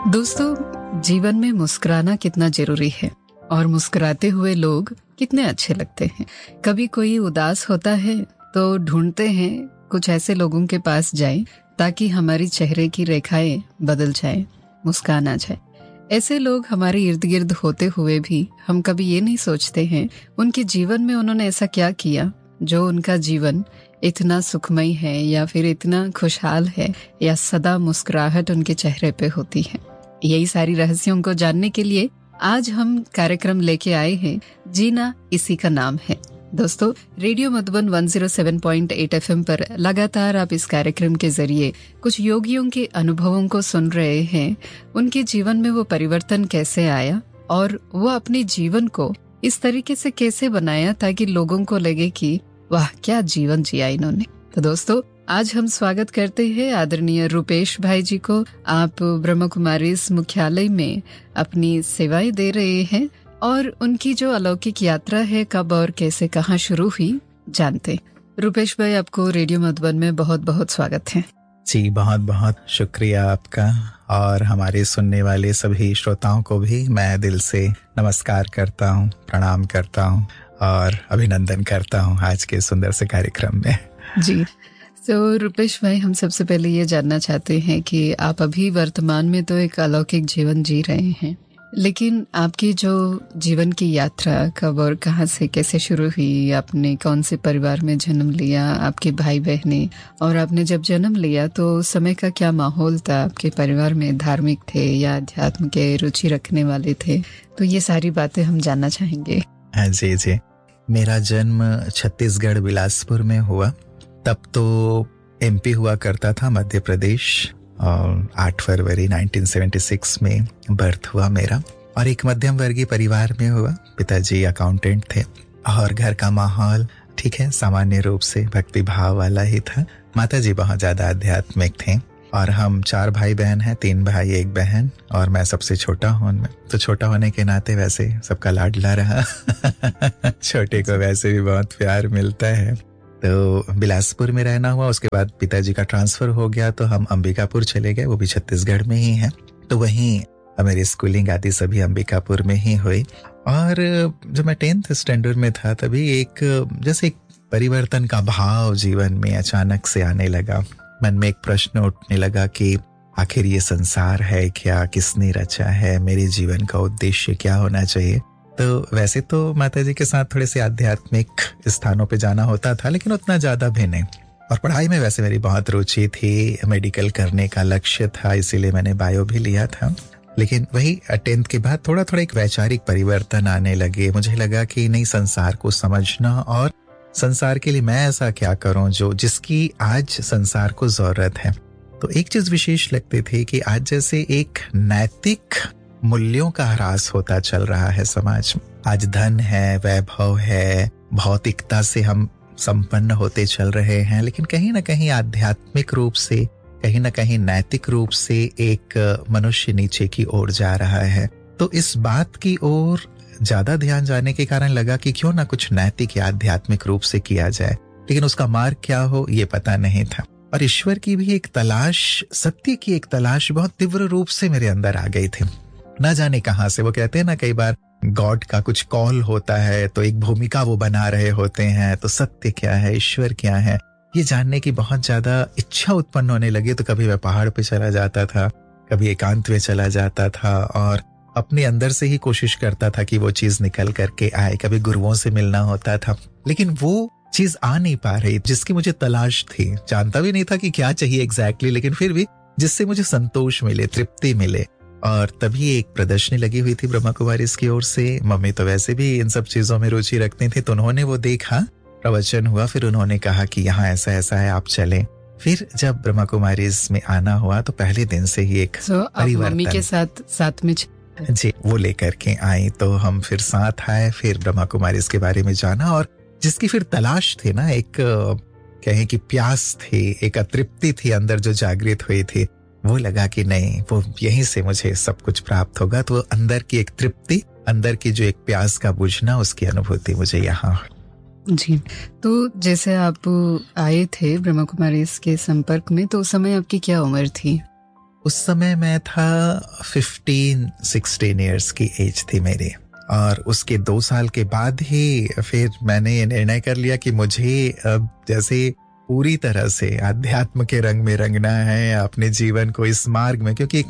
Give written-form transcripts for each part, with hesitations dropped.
दोस्तों, जीवन में मुस्कुराना कितना जरूरी है और मुस्कुराते हुए लोग कितने अच्छे लगते हैं। कभी कोई उदास होता है तो ढूंढते हैं कुछ ऐसे लोगों के पास जाएं ताकि हमारी चेहरे की रेखाएं बदल जाएं, मुस्कान आ जाए। ऐसे लोग हमारे इर्द गिर्द होते हुए भी हम कभी ये नहीं सोचते हैं उनके जीवन में उन्होंने ऐसा क्या किया जो उनका जीवन इतना सुखमय है या फिर इतना खुशहाल है या सदा मुस्कुराहट उनके चेहरे पे होती है। यही सारी रहस्यों को जानने के लिए आज हम कार्यक्रम लेके आए हैं, जीना इसी का नाम है। दोस्तों, रेडियो मधुबन 107.8 FM पर लगातार आप इस कार्यक्रम के जरिए कुछ योगियों के अनुभवों को सुन रहे हैं। उनके जीवन में वो परिवर्तन कैसे आया और वो अपने जीवन को इस तरीके से कैसे बनाया ताकि लोगों को लगे कि वाह, क्या जीवन जिया इन्होंने। तो दोस्तों, आज हम स्वागत करते हैं आदरणीय रूपेश भाई जी को। आप ब्रह्म कुमारी मुख्यालय में अपनी सेवाएं दे रहे हैं और उनकी जो अलौकिक यात्रा है कब और कैसे कहाँ शुरू हुई जानते। रूपेश भाई, आपको रेडियो मधुबन में बहुत बहुत स्वागत है। जी, बहुत बहुत शुक्रिया आपका, और हमारे सुनने वाले सभी श्रोताओं को भी मैं दिल से नमस्कार करता हूँ, प्रणाम करता हूँ और अभिनंदन करता हूँ आज के सुंदर से कार्यक्रम में। जी, तो रूपेश भाई, हम सबसे पहले ये जानना चाहते हैं कि आप अभी वर्तमान में तो एक अलौकिक जीवन जी रहे हैं, लेकिन आपकी जो जीवन की यात्रा कब और कहाँ से कैसे शुरू हुई, आपने कौन से परिवार में जन्म लिया, आपके भाई बहनें, और आपने जब जन्म लिया तो उस समय का क्या माहौल था, आपके परिवार में धार्मिक थे या अध्यात्म के रुचि रखने वाले थे? तो ये सारी बातें हम जानना चाहेंगे। जी जी, मेरा जन्म छत्तीसगढ़ बिलासपुर में हुआ। तब तो एमपी हुआ करता था, मध्य प्रदेश, और 8 फरवरी 1976 में बर्थ हुआ मेरा, और एक मध्यम वर्गीय परिवार में हुआ। पिताजी अकाउंटेंट थे और घर का माहौल ठीक है, सामान्य रूप से भक्ति भाव वाला ही था। माताजी बहुत ज्यादा आध्यात्मिक थे और हम 4 भाई बहन हैं, 3 भाई 1 बहन, और मैं सबसे छोटा हूँ उनमें। तो छोटा होने के नाते वैसे सबका लाडला रहा छोटे को वैसे भी बहुत प्यार मिलता है। तो बिलासपुर में रहना हुआ। उसके बाद पिताजी का ट्रांसफर हो गया तो हम अंबिकापुर चले गए, वो भी छत्तीसगढ़ में ही है। तो वहीं मेरी स्कूलिंग आदि सभी अंबिकापुर में ही हुई। और जब मैं 10th स्टैंडर्ड में था तभी एक जैसे एक परिवर्तन का भाव जीवन में अचानक से आने लगा। मन में एक प्रश्न उठने लगा कि आखिर ये संसार है क्या, किसने रचा है, मेरे जीवन का उद्देश्य क्या होना चाहिए। तो वैसे तो माताजी के साथ थोड़े से आध्यात्मिक स्थानों पे जाना होता था, लेकिन उतना ज्यादा भी नहीं। और पढ़ाई में वैसे मेरी बहुत रुचि थी, मेडिकल करने का लक्ष्य था, इसीलिए मैंने बायो भी लिया था। लेकिन वही 10th के बाद थोड़ा थोड़ा एक वैचारिक परिवर्तन आने लगे। मुझे लगा कि नहीं, संसार को समझना और संसार के लिए मैं ऐसा क्या करूं जो जिसकी आज संसार को जरूरत है। तो एक चीज विशेष लगती थी कि आज जैसे एक नैतिक मूल्यों का ह्रास होता चल रहा है समाज में। आज धन है, वैभव है, भौतिकता से हम संपन्न होते चल रहे हैं, लेकिन कहीं ना कहीं आध्यात्मिक रूप से, कहीं ना कहीं नैतिक रूप से एक मनुष्य नीचे की ओर जा रहा है। तो इस बात की ओर ज्यादा ध्यान जाने के कारण लगा कि क्यों ना कुछ नैतिक या आध्यात्मिक रूप से किया जाए, लेकिन उसका मार्ग क्या हो ये पता नहीं था। और ईश्वर की भी एक तलाश, सत्य की एक तलाश बहुत तीव्र रूप से मेरे अंदर आ गई थी। ना जाने कहां से, वो कहते हैं ना कई बार गॉड का कुछ कॉल होता है तो एक भूमिका वो बना रहे होते हैं। तो सत्य क्या है, ईश्वर क्या है, ये जानने की बहुत ज्यादा इच्छा उत्पन्न होने लगी। तो कभी मैं पहाड़ पे चला जाता था, कभी एकांत में चला जाता था और अपने अंदर से ही कोशिश करता था कि वो चीज निकल करके आए। कभी गुरुओं से मिलना होता था, लेकिन वो चीज आ नहीं पा रही जिसकी मुझे तलाश थी। जानता भी नहीं था कि क्या चाहिए एग्जैक्टली, लेकिन फिर भी जिससे मुझे संतोष मिले, तृप्ति मिले। और तभी एक प्रदर्शनी लगी हुई थी ब्रह्मा कुमारी की ओर से। मम्मी तो वैसे भी इन सब चीजों में रुचि रखती थी, तो उन्होंने वो देखा, प्रवचन हुआ, फिर उन्होंने कहा कि यहाँ ऐसा ऐसा है, आप चलें। फिर जब ब्रह्मा कुमारी में आना हुआ तो पहले दिन से ही एक परिवर्तन, मम्मी के साथ में जी वो लेकर के आई। तो हम फिर साथ आए, फिर ब्रह्मा कुमारी के बारे में जाना, और जिसकी फिर तलाश थी ना, एक कहें कि प्यास थी, एक अतृप्ति थी अंदर जो जागृत हुई थी, वो लगा कि नहीं, वो यहीं से मुझे सब कुछ प्राप्त होगा। तो अंदर की एक तृप्ति, अंदर की जो एक प्यास का बुझना, उसकी अनुभूति मुझे यहाँ। जी, तो जैसे आप आए थे ब्रह्मा कुमारी के संपर्क में, तो उस समय आपकी क्या उम्र थी? उस समय मैं था 15-16 ईयर्स की एज थी मेरी, और उसके 2 साल के बाद ही फिर मैंने ये निर्णय कर लिया कि मुझे अब जैसे पूरी तरह से आध्यात्म के रंग में रंगना है अपने जीवन को इस मार्ग में, क्योंकि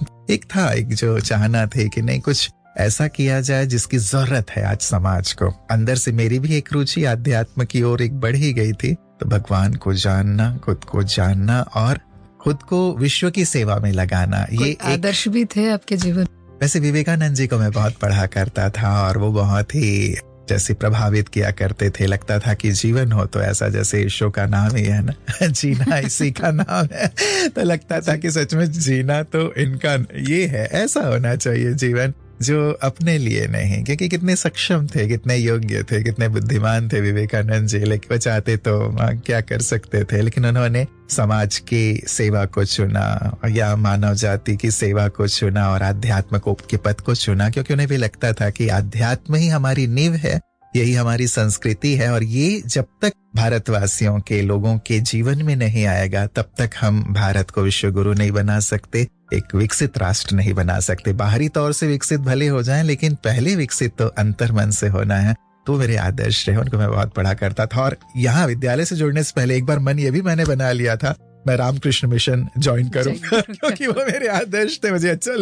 एक जो चाहना थे कि नहीं कुछ ऐसा किया जाए जिसकी जरूरत है आज समाज को। अंदर से मेरी भी एक रुचि आध्यात्म की ओर एक बढ़ ही गई थी। तो भगवान को जानना, खुद को जानना और खुद को विश्व की सेवा में लगाना, ये आदर्श भी थे आपके जीवन। वैसे विवेकानंद जी को मैं बहुत पढ़ा करता था और वो बहुत ही जैसे प्रभावित किया करते थे। लगता था कि जीवन हो तो ऐसा, जैसे शो का नाम ही है ना जीना इसी का नाम है, तो लगता था कि सच में जीना तो इनका ये है, ऐसा होना चाहिए जीवन जो अपने लिए नहीं। क्योंकि कितने सक्षम थे, कितने योग्य थे, कितने बुद्धिमान थे विवेकानंद जी, लेकिन वो चाहते तो क्या कर सकते थे, लेकिन उन्होंने समाज की सेवा को चुना या मानव जाति की सेवा को चुना और आध्यात्म के पथ को चुना, क्योंकि उन्हें भी लगता था कि आध्यात्म ही हमारी नींव है, यही हमारी संस्कृति है, और ये जब तक भारतवासियों के लोगों के जीवन में नहीं आएगा तब तक हम भारत को विश्व गुरु नहीं बना सकते, एक विकसित राष्ट्र नहीं बना सकते। बाहरी तौर से विकसित भले हो जाएं, लेकिन पहले विकसित तो अंतर्मन से होना है। तो मेरे आदर्श रहे, उनको मैं बहुत पढ़ा करता था। और यहाँ विद्यालय से जुड़ने से पहले एक बार मन ये भी मैंने बना लिया था मैं रामकृष्ण मिशन ज्वाइन करूंगा क्योंकि वो मेरे आदर्श थे, मुझे अच्छा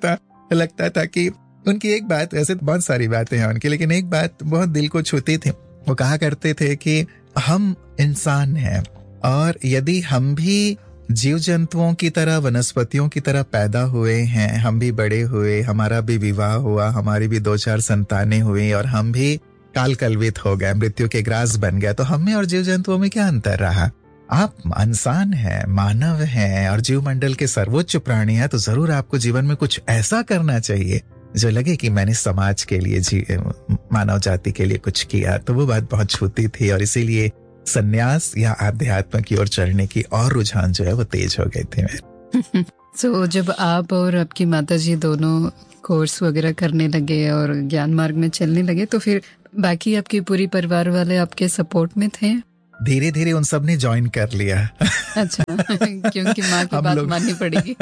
लगता था कि उनकी एक बात, वैसे बहुत सारी बातें हैं उनकी, लेकिन एक बात बहुत दिल को छूती थी। वो कहा करते थे कि हम इंसान हैं और यदि हम भी जीव जंतुओं की तरह, वनस्पतियों की तरह पैदा हुए हैं, हम भी बड़े हुए, हमारा भी विवाह हुआ, हमारी भी 2-4 संतानें हुई और हम भी काल कलवित हो गए, मृत्यु के ग्रास बन गए, तो हम में और जीव जंतुओं में क्या अंतर रहा? आप इंसान हैं, मानव हैं और जीव मंडल के सर्वोच्च प्राणी हैं, तो जरूर आपको जीवन में कुछ ऐसा करना चाहिए जो लगे कि मैंने समाज के लिए, मानव जाति के लिए कुछ किया। तो वो बात बहुत छूती थी और इसीलिए संन्यास या आध्यात्म की ओर चढ़ने की और रुझान जो है वो तेज हो गए थे मेरे। So, जब आप और आपकी माताजी दोनों कोर्स वगैरह करने लगे और ज्ञान मार्ग में चलने लगे, तो फिर बाकी आपके पूरी परिवार वाले आपके सपोर्ट में थे? धीरे धीरे उन सब ने ज्वाइन कर लिया। अच्छा क्योंकि माँ की बात माननी पड़ेगी।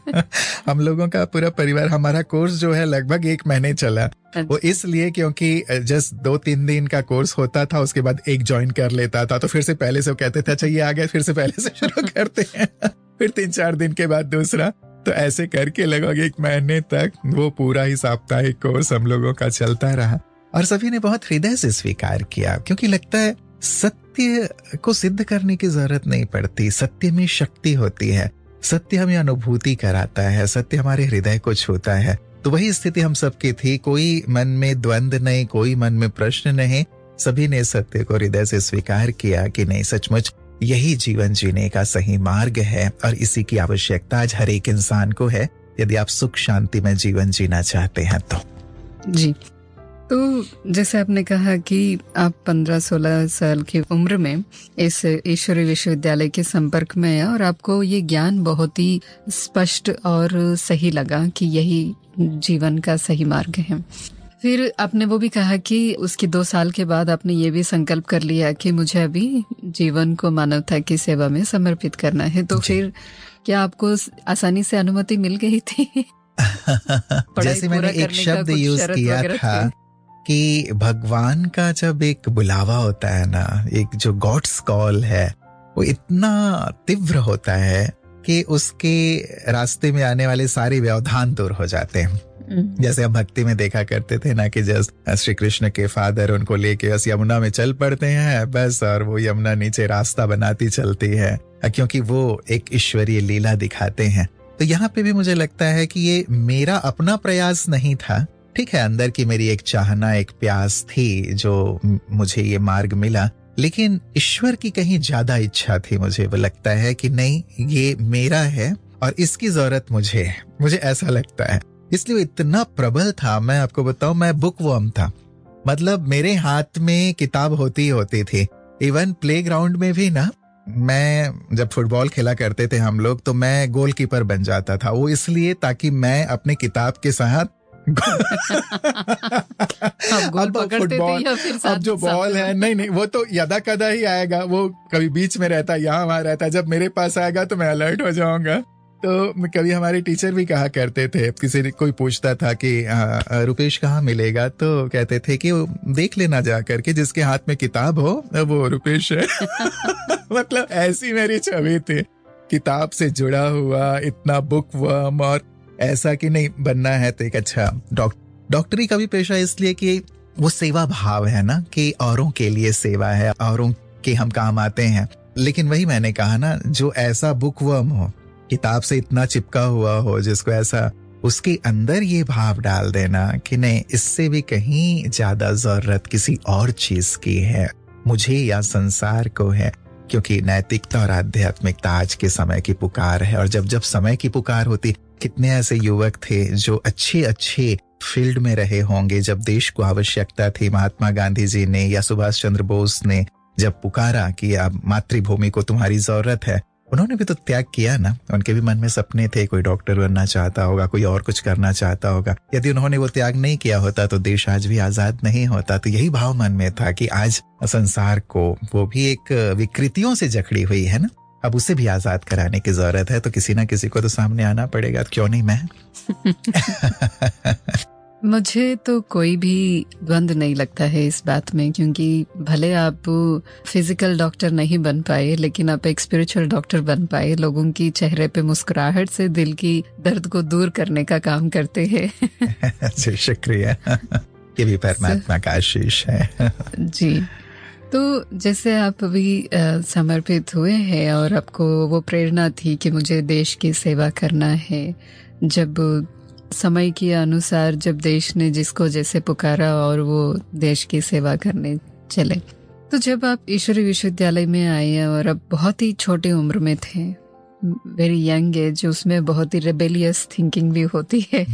हम लोगों का पूरा परिवार, हमारा कोर्स जो है लगभग 1 महीने चला। वो इसलिए क्योंकि जस्ट 2-3 दिन का कोर्स होता था, उसके बाद एक ज्वाइन कर लेता था, तो फिर से पहले से वो कहते थे अच्छा ये आ गया, फिर से पहले से शुरू करते हैं फिर 3-4 दिन के बाद दूसरा, तो ऐसे करके लगभग 1 महीने तक वो पूरा ही साप्ताहिक कोर्स हम लोगों का चलता रहा। और सभी ने बहुत हृदय से स्वीकार किया, क्योंकि लगता है सत्य को सिद्ध करने की जरूरत नहीं पड़ती, सत्य में शक्ति होती है, सत्य हमें अनुभूति कराता है, सत्य हमारे हृदय को छूता है। तो वही स्थिति हम सबकी थी, कोई मन में द्वंद्व नहीं, कोई मन में प्रश्न नहीं, सभी ने सत्य को हृदय से स्वीकार किया कि नहीं सचमुच यही जीवन जीने का सही मार्ग है और इसी की आवश्यकता आज हर एक इंसान को है, यदि आप सुख शांति में जीवन जीना चाहते हैं तो। जी, तो जैसे आपने कहा कि आप 15-16 साल की उम्र में इस ईश्वरीय विश्वविद्यालय के संपर्क में आए और आपको ये ज्ञान बहुत ही स्पष्ट और सही लगा कि यही जीवन का सही मार्ग है। फिर आपने वो भी कहा कि उसके 2 साल के बाद आपने ये भी संकल्प कर लिया कि मुझे अभी जीवन को मानवता की सेवा में समर्पित करना है। तो फिर क्या आपको आसानी से अनुमति मिल गई थी? जैसे मैंने एक शब्द यूज किया था कि भगवान का जब एक बुलावा होता है ना, एक जो गॉड्स कॉल है, वो इतना तीव्र होता है कि उसके रास्ते में आने वाले सारे व्यवधान दूर हो जाते हैं। जैसे हम भक्ति में देखा करते थे ना कि जस्ट श्री कृष्ण के फादर उनको लेके बस यमुना में चल पड़ते हैं बस, और वो यमुना नीचे रास्ता बनाती चलती है, क्योंकि वो एक ईश्वरीय लीला दिखाते हैं। तो यहाँ पे भी मुझे लगता है कि ये मेरा अपना प्रयास नहीं था, ठीक है, अंदर की मेरी एक चाहना, एक प्यास थी जो मुझे ये मार्ग मिला, लेकिन ईश्वर की कहीं ज्यादा इच्छा थी। मुझे वो लगता है कि नहीं ये मेरा है और इसकी जरूरत मुझे ऐसा लगता है, इसलिए इतना प्रबल था। मैं आपको बताऊं, मैं बुक वर्म था, मतलब मेरे हाथ में किताब होती थी। इवन प्लेग्राउंड में भी ना, मैं जब फुटबॉल खेला करते थे हम लोग, तो मैं गोलकीपर बन जाता था, वो इसलिए ताकि मैं अपने किताब के साथ अब जो बॉल है, नहीं वो तो यदा कदा ही आएगा, वो कभी बीच में रहता है, यहाँ वहां रहता है, जब मेरे पास आएगा तो मैं अलर्ट हो जाऊंगा। तो कभी हमारे टीचर भी कहा करते थे, किसी ने कोई पूछता था कि रुपेश कहाँ मिलेगा, तो कहते थे कि वो देख लेना जा करके, जिसके हाथ में किताब हो वो रुपेश है। मतलब ऐसी मेरी छवि थी, किताब से जुड़ा हुआ, इतना बुक वर्म, और ऐसा कि नहीं बनना है तो एक अच्छा डॉक्टरी का भी पेशा, इसलिए कि वो सेवा भाव है ना, कि औरों के लिए सेवा है, औरों के हम काम आते हैं। लेकिन वही मैंने कहा ना, जो ऐसा बुक वर्म हो, किताब से इतना चिपका हुआ हो, जिसको ऐसा उसके अंदर ये भाव डाल देना कि नहीं, इससे भी कहीं ज्यादा जरूरत किसी और चीज की है, मुझे या संसार को है। क्योंकि नैतिकता और आध्यात्मिकता आज के समय की पुकार है, और जब जब समय की पुकार होती, कितने ऐसे युवक थे जो अच्छे अच्छे फील्ड में रहे होंगे, जब देश को आवश्यकता थी। महात्मा गांधी जी ने या सुभाष चंद्र बोस ने जब पुकारा कि अब मातृभूमि को तुम्हारी जरूरत है, उन्होंने भी तो त्याग किया ना। उनके भी मन में सपने थे, कोई डॉक्टर बनना चाहता होगा, कोई और कुछ करना चाहता होगा। यदि उन्होंने वो त्याग नहीं किया होता तो देश आज भी आजाद नहीं होता। तो यही भाव मन में था कि आज संसार को, वो भी एक विकृतियों से जकड़ी हुई है ना, अब उसे भी आजाद कराने की जरूरत है। तो किसी ना किसी को तो सामने आना पड़ेगा, क्यों नहीं मैं। मुझे तो कोई भी द्वंद नहीं लगता है इस बात में, क्योंकि भले आप फिजिकल डॉक्टर नहीं बन पाए, लेकिन आप एक स्पिरिचुअल डॉक्टर बन पाए। लोगों की चेहरे पे मुस्कुराहट से दिल की दर्द को दूर करने का काम करते हैं। जी शुक्रिया, ये भी परमात्मा का आशीष है। जी, तो जैसे आप अभी समर्पित हुए हैं और आपको वो प्रेरणा थी कि मुझे देश की सेवा करना है, जब समय के अनुसार जब देश ने जिसको जैसे पुकारा और वो देश की सेवा करने चले, तो जब आप ईश्वरी विश्वविद्यालय में आए और अब बहुत ही छोटी उम्र में थे, वेरी यंग एज, उसमें बहुत ही रेबेलियस थिंकिंग भी होती है।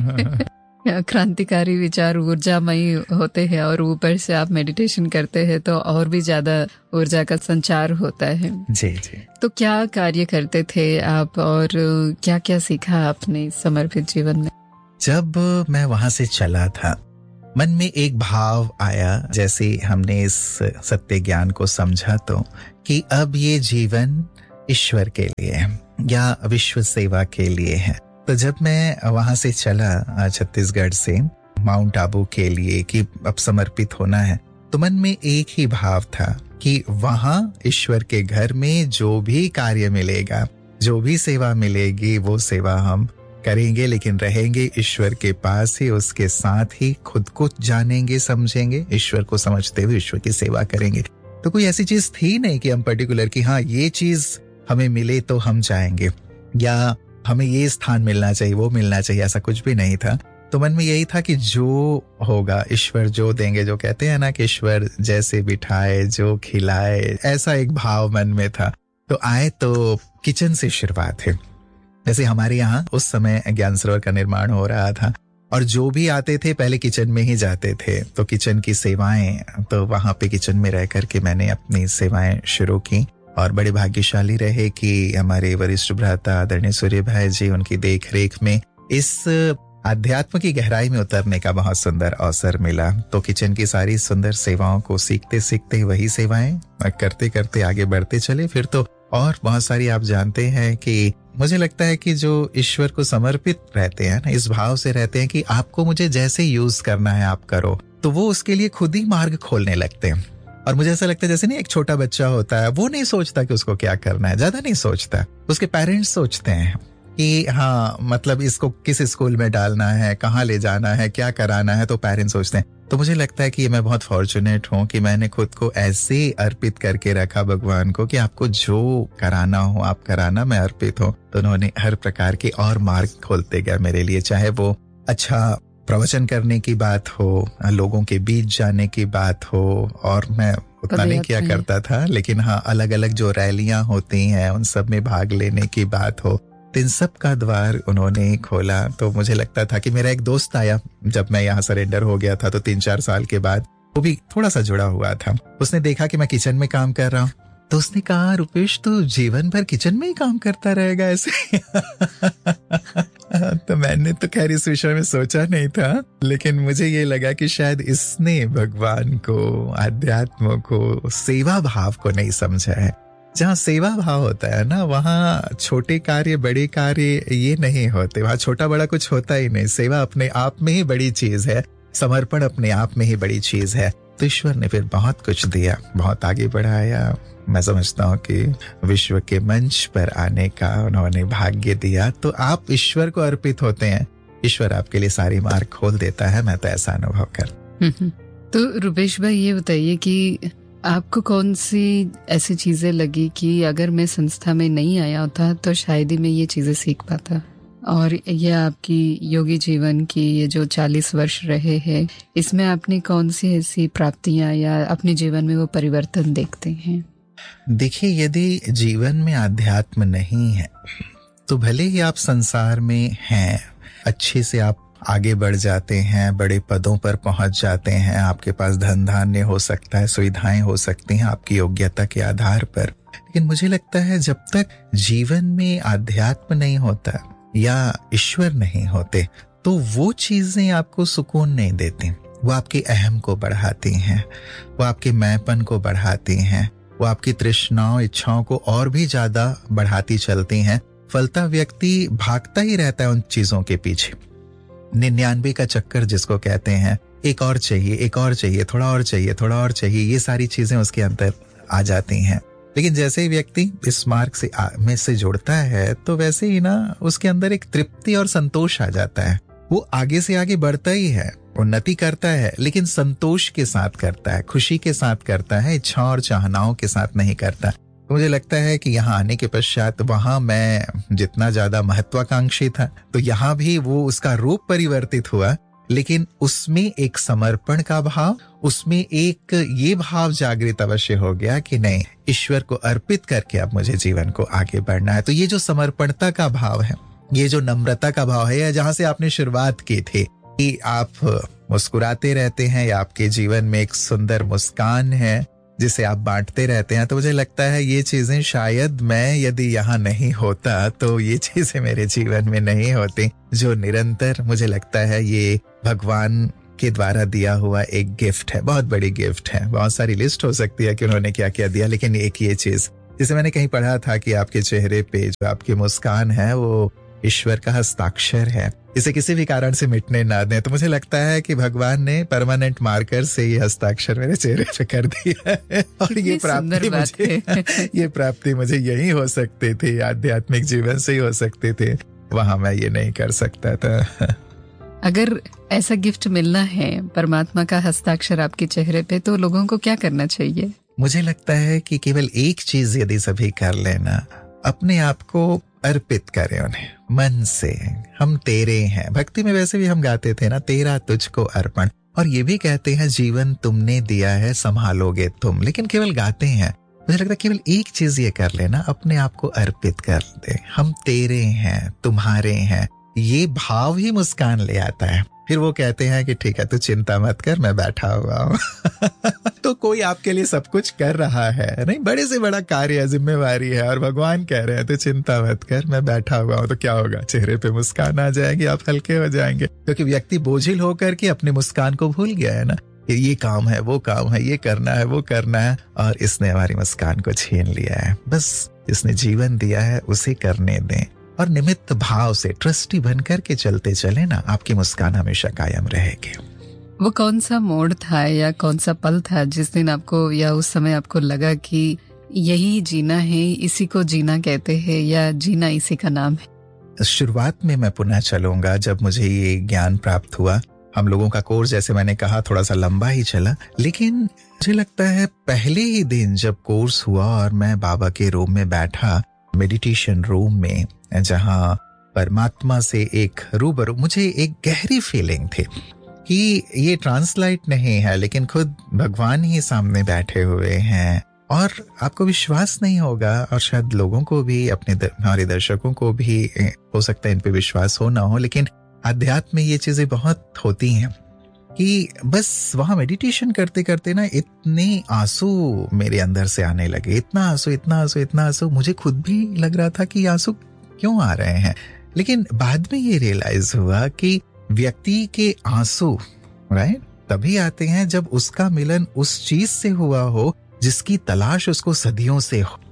क्रांतिकारी विचार ऊर्जामयी होते हैं, और ऊपर से आप मेडिटेशन करते हैं तो और भी ज्यादा ऊर्जा का संचार होता है। जी जी। तो क्या कार्य करते थे आप, और क्या क्या सीखा आपने समर्पित जीवन में? जब मैं वहां से चला था, मन में एक भाव आया, जैसे हमने इस सत्य ज्ञान को समझा तो, कि अब ये जीवन ईश्वर के लिए है या विश्व सेवा के लिए है। तो जब मैं वहां से चला छत्तीसगढ़ से माउंट आबू के लिए कि अब समर्पित होना है, तो मन में एक ही भाव था कि वहां ईश्वर के घर में जो भी कार्य मिलेगा, जो भी सेवा मिलेगी, वो सेवा हम करेंगे, लेकिन रहेंगे ईश्वर के पास ही, उसके साथ ही खुद को जानेंगे, समझेंगे, ईश्वर को समझते हुए ईश्वर की सेवा करेंगे। तो कोई ऐसी चीज थी नहीं कि हम पर्टिकुलर कि हाँ ये चीज हमें मिले तो हम जाएंगे, या हमें ये स्थान मिलना चाहिए, वो मिलना चाहिए, ऐसा कुछ भी नहीं था। तो मन में यही था कि जो होगा ईश्वर जो देंगे, जो कहते हैं ना कि ईश्वर जैसे बिठाए जो खिलाए, ऐसा एक भाव मन में था। तो आए तो किचन से शुरुआत है। जैसे हमारे यहाँ उस समय ज्ञान सरोवर का निर्माण हो रहा था, और जो भी आते थे पहले किचन में ही जाते थे। तो किचन की सेवाएं, तो वहां पे किचन में रह करके मैंने अपनी सेवाएं शुरू की, और बड़े भाग्यशाली रहे कि हमारे वरिष्ठ भ्राता आदरणीय सूर्य भाई जी, उनकी देख रेख में इस आध्यात्म की गहराई में उतरने का बहुत सुंदर अवसर मिला। तो किचन की सारी सुंदर सेवाओं को सीखते सीखते वही सेवाएं करते करते आगे बढ़ते चले। फिर तो और बहुत सारी, आप जानते हैं कि मुझे लगता है कि जो ईश्वर को समर्पित रहते हैं ना, इस भाव से रहते हैं कि आपको मुझे जैसे यूज करना है आप करो, तो वो उसके लिए खुद ही मार्ग खोलने लगते हैं। और मुझे ऐसा लगता है जैसे नहीं, एक छोटा बच्चा होता है, वो नहीं सोचता कि उसको क्या करना है, ज्यादा नहीं सोचता, उसके पेरेंट्स सोचते हैं कि हाँ मतलब इसको किस स्कूल में डालना है, कहाँ ले जाना है, क्या कराना है, तो पेरेंट्स सोचते हैं। तो मुझे लगता है कि मैं बहुत फॉर्चुनेट हूँ कि मैंने खुद को ऐसे अर्पित करके रखा भगवान को कि आपको जो कराना हो आप कराना, मैं अर्पित हूँ। तो उन्होंने हर प्रकार के और मार्ग खोलते गया मेरे लिए, चाहे वो अच्छा प्रवचन करने की बात हो, लोगों के बीच जाने की बात हो, और मैं उतना नहीं किया करता था, लेकिन हाँ अलग अलग जो रैलियां होती हैं उन सब में भाग लेने की बात हो, तो इन सब का द्वार उन्होंने खोला। तो मुझे लगता था कि मेरा एक दोस्त आया जब मैं यहाँ सरेंडर हो गया था, तो 3-4 साल के बाद, वो भी थोड़ा सा जुड़ा हुआ था। उसने देखा कि मैं किचन में काम कर रहा हूँ, तो उसने कहा रुपेश तू जीवन भर किचन में ही काम करता रहेगा ऐसे। तो मैंने तो खैर इस विषय में सोचा नहीं था, लेकिन मुझे ये लगा कि शायद इसने भगवान को, आध्यात्म को, सेवा भाव को नहीं समझा है। जहाँ सेवा भाव होता है ना, वहाँ छोटे कार्य बड़े कार्य ये नहीं होते, वहाँ छोटा बड़ा कुछ होता ही नहीं। सेवा अपने आप में ही बड़ी चीज है, समर्पण अपने आप में ही बड़ी चीज है। तो ईश्वर ने फिर बहुत कुछ दिया, बहुत आगे बढ़ाया। मैं समझता हूँ कि विश्व के मंच पर आने का उन्होंने भाग्य दिया, तो आप ईश्वर को अर्पित होते हैं, ईश्वर आपके लिए सारी मार्ग खोल देता है। मैं तो ऐसा अनुभव कर। तो रुपेश भाई ये बताइए कि आपको कौन सी ऐसी चीजें लगी कि अगर मैं संस्था में नहीं आया होता तो शायद ही मैं ये चीजें सीख पाता, और ये आपकी योगी जीवन की ये जो 40 वर्ष रहे हैं, इसमें आपने कौन सी ऐसी प्राप्तियां या अपने जीवन में वो परिवर्तन देखते हैं? देखिए, यदि जीवन में आध्यात्म नहीं है तो भले ही आप संसार में हैं, अच्छे से आप आगे बढ़ जाते हैं, बड़े पदों पर पहुंच जाते हैं, आपके पास धन धान्य हो सकता है, सुविधाएं हो सकती हैं आपकी योग्यता के आधार पर, लेकिन मुझे लगता है जब तक जीवन में आध्यात्म नहीं होता या ईश्वर नहीं होते तो वो चीजें आपको सुकून नहीं देती। वो आपके अहम को बढ़ाती हैं, वो आपके मैंपन को बढ़ाती हैं, वो आपकी तृष्णाओं इच्छाओं को और भी ज्यादा बढ़ाती चलती हैं। फलता व्यक्ति भागता ही रहता है उन चीजों के पीछे। 99 का चक्कर जिसको कहते हैं, एक और चाहिए, एक और चाहिए, थोड़ा और चाहिए, थोड़ा और चाहिए, ये सारी चीजें उसके अंदर आ जाती हैं। लेकिन जैसे ही व्यक्ति इस मार्ग में से जुड़ता है तो वैसे ही ना उसके अंदर एक तृप्ति और संतोष आ जाता है। वो आगे से आगे बढ़ता ही है, उन्नति करता है, लेकिन संतोष के साथ करता है, खुशी के साथ करता है, इच्छा और चाहनाओं के साथ नहीं करता। तो मुझे लगता है कि यहाँ आने के पश्चात वहां मैं जितना ज्यादा महत्वाकांक्षी था तो यहाँ भी वो उसका रूप परिवर्तित हुआ, लेकिन उसमें एक समर्पण का भाव, उसमें एक ये भाव जागृत अवश्य हो गया कि नहीं, ईश्वर को अर्पित करके अब मुझे जीवन को आगे बढ़ना है। तो ये जो समर्पणता का भाव है, ये जो नम्रता का भाव है, जहां से आपने शुरुआत की थी कि आप मुस्कुराते रहते हैं या आपके जीवन में एक सुंदर मुस्कान है जिसे आप बांटते रहते हैं, तो मुझे लगता है ये चीजें शायद मैं यदि यहाँ नहीं होता तो ये चीजें मेरे जीवन में नहीं होती, जो निरंतर मुझे लगता है ये भगवान के द्वारा दिया हुआ एक गिफ्ट है, बहुत बड़ी गिफ्ट है। बहुत सारी लिस्ट हो सकती है कि उन्होंने क्या क्या दिया, लेकिन एक ये चीज जिसे मैंने कहीं पढ़ा था कि आपके चेहरे पे जो आपकी मुस्कान है वो ईश्वर का हस्ताक्षर है, इसे किसी भी कारण से मिटने ना दें। तो मुझे लगता है कि भगवान ने परमानेंट मार्कर से ये हस्ताक्षर मेरे चेहरे पे कर दिया है, और ये प्राप्ति मुझे यही हो सकती थी, आध्यात्मिक जीवन से ही हो सकती थी, वहां मैं ये नहीं कर सकता था। अगर ऐसा गिफ्ट मिलना है, परमात्मा का हस्ताक्षर आपके चेहरे पे, तो लोगों को क्या करना चाहिए? मुझे लगता है कि केवल एक चीज यदि सभी कर लेना, अपने आप को अर्पित करें उन्हें मन से। हम तेरे हैं, भक्ति में वैसे भी हम गाते थे ना, तेरा तुझको अर्पण, और ये भी कहते हैं जीवन तुमने दिया है संभालोगे तुम, लेकिन केवल गाते हैं। मुझे लगता है केवल एक चीज ये कर लेना, अपने आप को अर्पित कर दे। हम तेरे हैं, तुम्हारे हैं, ये भाव ही मुस्कान ले आता है। फिर वो कहते हैं कि ठीक है, तू चिंता मत कर, मैं बैठा हुआ हूँ। तो कोई आपके लिए सब कुछ कर रहा है, नहीं, बड़े से बड़ा कार्य है, जिम्मेवारी है, और भगवान कह रहे हैं तू चिंता मत कर, मैं बैठा हुआ हूँ। तो क्या होगा? चेहरे पे मुस्कान आ जाएगी, आप हल्के हो जाएंगे, क्योंकि व्यक्ति बोझिल होकर के अपने मुस्कान को भूल गया है ना, ये काम है, वो काम है, ये करना है, वो करना है, और इसने हमारी मुस्कान को छीन लिया है। बस इसने जीवन दिया है, उसे करने दें, और निमित्त भाव से ट्रस्टी बन करके चलते चले ना, आपकी मुस्कान हमेशा कायम रहेगी। वो कौन सा मोड़ था या कौन सा पल था जिस दिन आपको या उस समय आपको लगा कि यही जीना है, इसी को जीना कहते हैं, या जीना इसी का नाम है? शुरुआत में मैं पुनः चलूंगा जब मुझे ये ज्ञान प्राप्त हुआ। हम लोगों का कोर्स, जैसे मैंने कहा, थोड़ा सा लंबा ही चला, लेकिन मुझे लगता है पहले ही दिन जब कोर्स हुआ और मैं बाबा के रूम में बैठा, मेडिटेशन रूम में, जहां परमात्मा से एक रूबरू, मुझे एक गहरी फीलिंग थी कि ये ट्रांसलाइट नहीं है, लेकिन खुद भगवान ही सामने बैठे हुए हैं, और आपको विश्वास नहीं होगा, और शायद लोगों को भी, हमारे दर्शकों को भी हो सकता है इन पे विश्वास हो ना हो, लेकिन अध्यात्म में ये चीजें बहुत होती हैं कि बस वहां मेडिटेशन करते करते ना इतने आंसू मेरे अंदर से आने लगे, इतना आंसू, इतना आंसू, इतना आंसू। मुझे खुद भी लग रहा था कि आंसू क्यों आ रहे हैं, लेकिन बाद में ये रियलाइज हुआ कि व्यक्ति के आंसू राइट तभी आते हैं जब उसका मिलन उस चीज से हुआ हो जिसकी तलाश उसको सदियों से हो।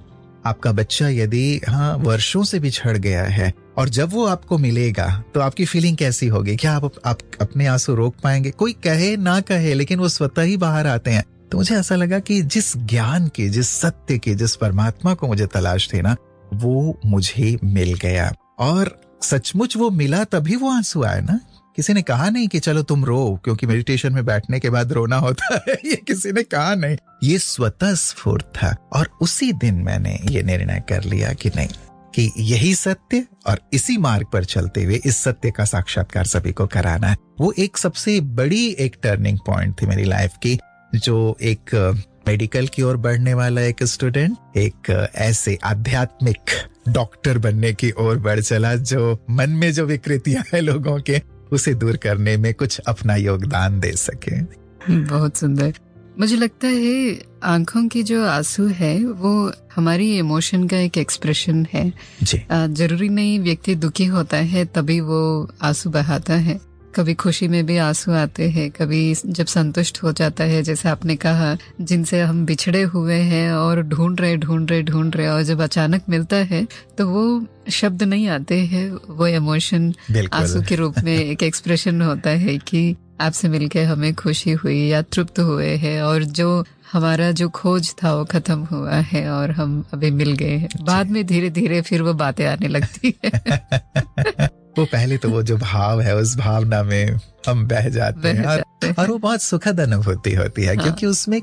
आपका बच्चा यदि वर्षों से बिछड़ गया है और जब वो आपको मिलेगा तो आपकी फीलिंग कैसी होगी? क्या आप अपने आंसू रोक पाएंगे? कोई कहे ना कहे लेकिन वो स्वतः ही बाहर आते हैं। तो मुझे ऐसा लगा कि जिस ज्ञान की, जिस सत्य की, जिस परमात्मा को मुझे तलाश थी ना, वो मुझे मिल गया। और सचमुच वो मिला तभी वो आंसू आए ना। किसी ने कहा नहीं कि चलो तुम रो, क्योंकि मेडिटेशन में बैठने के बाद रोना होता है, ये किसी ने कहा नहीं, ये स्वतः स्फूर्त था। और उसी दिन मैंने ये निर्णय कर लिया कि नहीं, कि यही सत्य और इसी मार्ग पर चलते हुए इस सत्य का साक्षात्कार सभी को कराना है। वो एक सबसे बड़ी एक टर्निंग पॉइंट थी मेरी लाइफ की, जो एक मेडिकल की ओर बढ़ने वाला एक स्टूडेंट एक ऐसे आध्यात्मिक डॉक्टर बनने की ओर बढ़ चला, जो मन में जो विकृतियां हैं लोगों के, उसे दूर करने में कुछ अपना योगदान दे सके। बहुत सुंदर। मुझे लगता है आंखों की जो आंसू है वो हमारी इमोशन का एक एक्सप्रेशन है जी। जरूरी नहीं व्यक्ति दुखी होता है तभी वो आंसू बहाता है। कभी खुशी में भी आंसू आते हैं, कभी जब संतुष्ट हो जाता है, जैसे आपने कहा, जिनसे हम बिछड़े हुए हैं और ढूंढ रहे और जब अचानक मिलता है तो वो शब्द नहीं आते हैं, वो इमोशन आंसू के रूप में एक एक्सप्रेशन होता है कि आपसे मिलके हमें खुशी हुई या तृप्त हुए हैं और जो हमारा जो खोज था वो खत्म हुआ है और हम अभी मिल गए हैं। बाद में धीरे धीरे फिर वो बातें आने लगती है। वो पहले तो वो जो भाव है उस भावना में हम बह जाते हैं और वो बहुत सुखद अनुभूति होती है। क्योंकि उसमें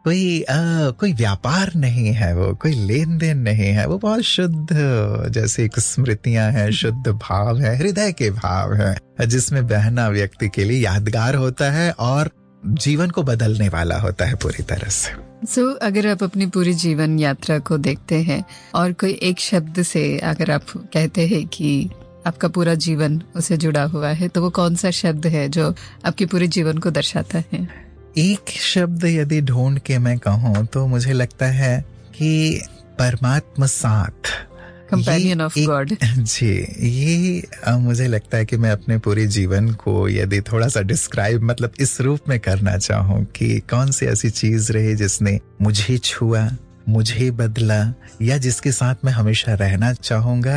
कोई व्यापार नहीं है, वो कोई लेन देन नहीं है, वो बहुत शुद्ध जैसे स्मृतियां हैं, शुद्ध भाव है, हृदय के भाव है, जिसमें बहना व्यक्ति के लिए यादगार होता है और जीवन को बदलने वाला होता है पूरी तरह से। अगर आप अपनी पूरी जीवन यात्रा को देखते हैं और कोई एक शब्द से अगर आप कहते हैं कि आपका पूरा जीवन उससे जुड़ा हुआ है, तो वो कौन सा शब्द है जो आपके पूरे जीवन को दर्शाता है? एक शब्द यदि ढूंढ के मैं कहूँ तो मुझे लगता है कि परमात्मा साथ, कंपेनियन ऑफ गॉड। जी, ये मुझे लगता है कि मैं अपने पूरे जीवन को यदि थोड़ा सा डिस्क्राइब मतलब इस रूप में करना चाहूँ कि कौन सी ऐसी चीज रही जिसने मुझे छुआ, मुझे बदला, या जिसके साथ मैं हमेशा रहना चाहूंगा,